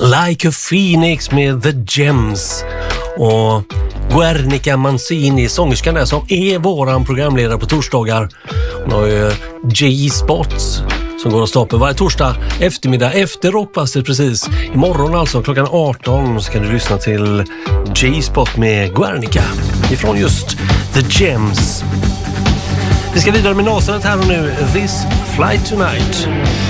Like a Phoenix med The Gems och Guernica Mancini, sångerskan där som är våran programledare på torsdagar. Hon har ju J-Spots som går att stoppa varje torsdag eftermiddag efter Rockpasset precis. Imorgon alltså klockan 18 så kan du lyssna till J-Spot med Guernica ifrån just The Gems. Vi ska vidare med Nasaret här och nu. This Flight Tonight.